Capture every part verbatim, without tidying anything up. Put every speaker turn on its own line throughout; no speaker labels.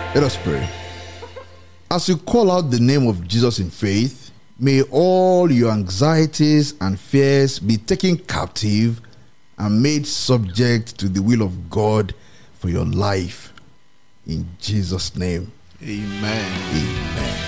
Let us pray. As you call out the name of Jesus in faith, may all your anxieties and fears be taken captive and made subject to the will of God for your life. In Jesus' name.
Amen.
Amen.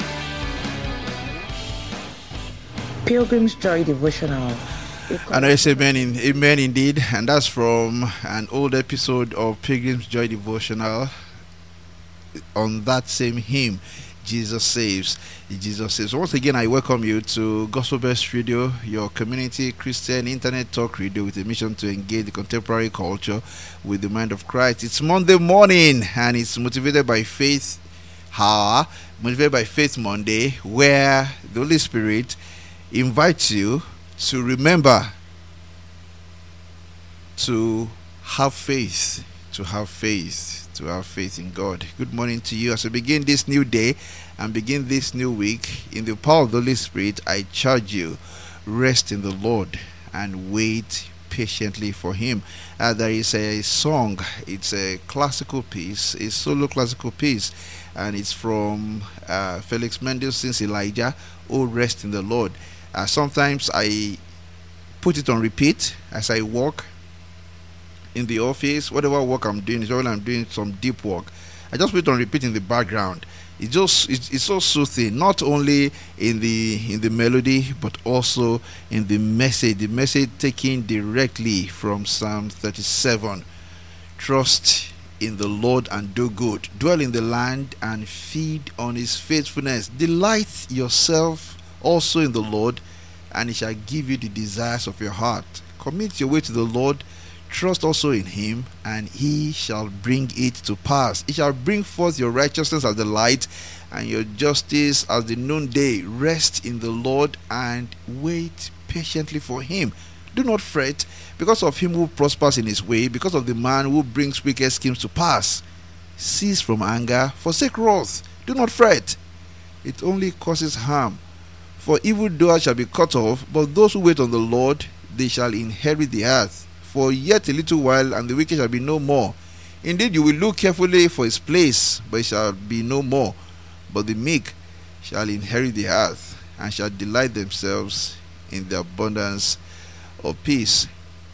Pilgrim's Joy Devotional.
And I say amen, in, amen indeed. And that's from an old episode of Pilgrim's Joy Devotional on that same hymn, Jesus Saves. Jesus Saves. Once again, I welcome you to Gospel Best Radio, your community Christian internet talk radio with a mission to engage the contemporary culture with the mind of Christ. It's Monday morning and it's motivated by faith hour, motivated by Faith Monday, where the Holy Spirit invites you to remember to have faith, to have faith, to have faith in God. Good morning to you as we begin this new day and begin this new week. In the power of the Holy Spirit, I charge you, rest in the Lord and wait patiently for Him. Uh, there is a song, it's a classical piece, a solo classical piece, and it's from uh, Felix Mendelssohn's Elijah, Oh, Rest in the Lord. Uh, sometimes I put it on repeat as I walk in the office. Whatever work I'm doing, is when I'm doing some deep work, I just put it on repeat in the background. It just it's, it's so soothing, not only in the in the melody but also in the message. The message taken directly from Psalm thirty-seven. Trust in the Lord and do good. Dwell in the land and feed on His faithfulness. Delight yourself also in the Lord, and He shall give you the desires of your heart. Commit your way to the Lord. Trust also in Him, and He shall bring it to pass. He shall bring forth your righteousness as the light, and your justice as the noonday. Rest in the Lord and wait patiently for Him. Do not fret because of him who prospers in his way, because of the man who brings wicked schemes to pass. Cease from anger, forsake wrath. Do not fret, it only causes harm. For evildoers shall be cut off, but those who wait on the Lord, they shall inherit the earth. For yet a little while, and the wicked shall be no more. Indeed, you will look carefully for his place, but it shall be no more. But the meek shall inherit the earth, and shall delight themselves in the abundance of peace.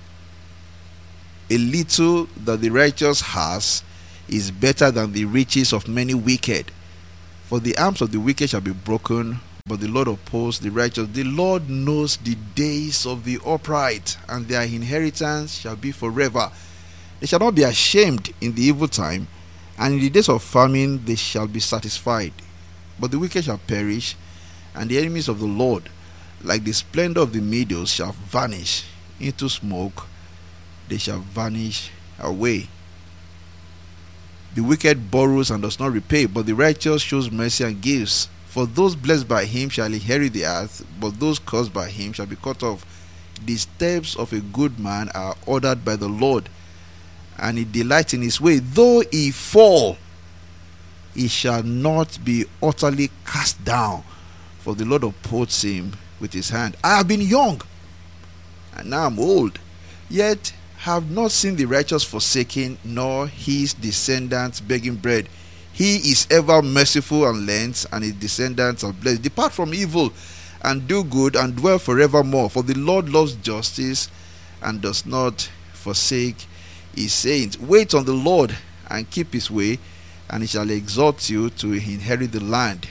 A little that the righteous has is better than the riches of many wicked. For the arms of the wicked shall be broken, but the Lord opposes the righteous. The Lord knows the days of the upright, and their inheritance shall be forever. They shall not be ashamed in the evil time, and in the days of famine they shall be satisfied. But the wicked shall perish, and the enemies of the Lord, like the splendor of the meadows, shall vanish into smoke. They shall vanish away. The wicked borrows and does not repay, but the righteous shows mercy and gives. For those blessed by him shall inherit the earth, but those cursed by him shall be cut off. The steps of a good man are ordered by the Lord, and he delights in his way. Though he fall, he shall not be utterly cast down, for the Lord upholds him with his hand. I have been young, and now I'm old, yet have not seen the righteous forsaken, nor his descendants begging bread. He is ever merciful and lends, and his descendants are blessed. Depart from evil and do good, and dwell forevermore. For the Lord loves justice and does not forsake his saints. Wait on the Lord and keep his way, and he shall exalt you to inherit the land.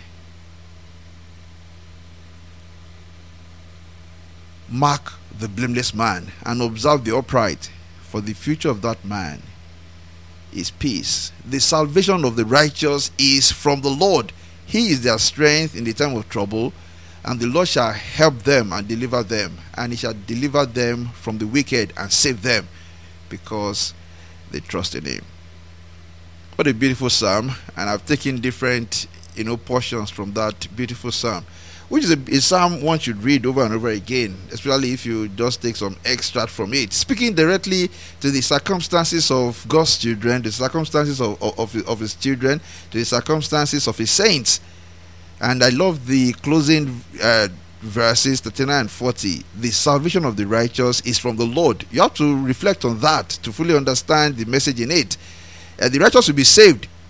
Mark the blameless man and observe the upright, for the future of that man is peace. The salvation of the righteous is from the Lord. He is their strength in the time of trouble, and the Lord shall help them and deliver them, and he shall deliver them from the wicked and save them, because they trust in him. What a beautiful psalm, and I've taken different you know portions from that beautiful psalm, which is a, a psalm one should read over and over again, especially if you just take some extract from it, speaking directly to the circumstances of God's children, the circumstances of, of, of his children, to the circumstances of his saints. And I love the closing uh, verses thirty-nine and forty. The salvation of the righteous is from the Lord. You have to reflect on that to fully understand the message in it. Uh, the righteous will be saved.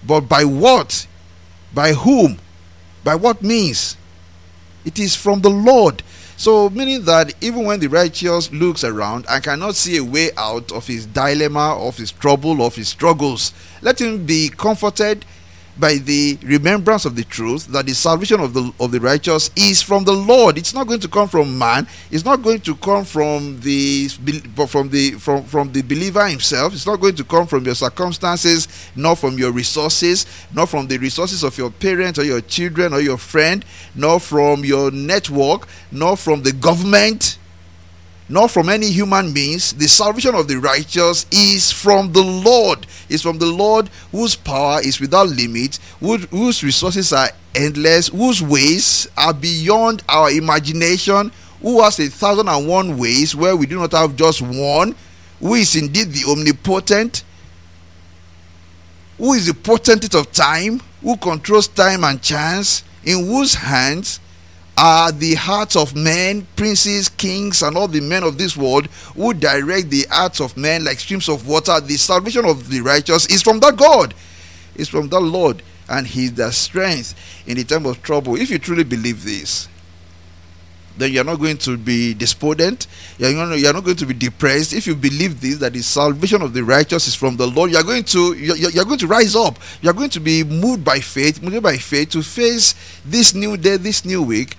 But by what? By whom? By what means? It is from the Lord. So meaning that even when the righteous looks around and cannot see a way out of his dilemma, of his trouble, of his struggles, let him be comforted by the remembrance of the truth that the salvation of the of the righteous is from the Lord. It's not going to come from man. It's not going to come from the from the from from the believer himself. It's not going to come from your circumstances, nor from your resources, nor from the resources of your parents or your children or your friend, nor from your network, nor from the government, nor from any human beings. The salvation of the righteous is from the Lord. It's from the Lord, whose power is without limit, whose, whose resources are endless, whose ways are beyond our imagination, who has a thousand and one ways where we do not have just one, who is indeed the omnipotent, who is the potentate of time, who controls time and chance, in whose hands are the hearts of men, princes, kings, and all the men of this world, who direct the hearts of men like streams of water. The salvation of the righteous is from that God. It's from that Lord. And He is their strength in the time of trouble. If you truly believe this, then you're not going to be despondent. You're not, you're not going to be depressed. If you believe this, that the salvation of the righteous is from the Lord, you're going to you're, you're going to rise up. You're going to be moved by faith, moved by faith to face this new day, this new week,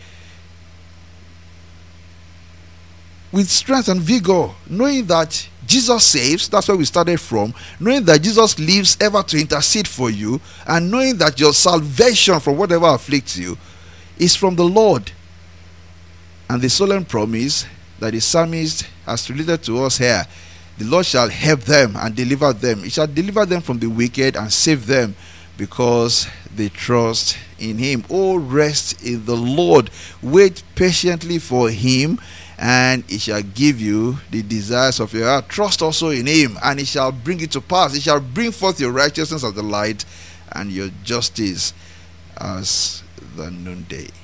with strength and vigor, knowing that Jesus saves. That's where we started from. Knowing that Jesus lives ever to intercede for you, and knowing that your salvation from whatever afflicts you is from the Lord. And the solemn promise that the psalmist has related to us here: the Lord shall help them and deliver them. He shall deliver them from the wicked and save them, because they trust in Him. Oh, rest in the Lord. Wait patiently for Him, and He shall give you the desires of your heart. Trust also in Him, and He shall bring it to pass. He shall bring forth your righteousness as the light, and your justice as the noonday.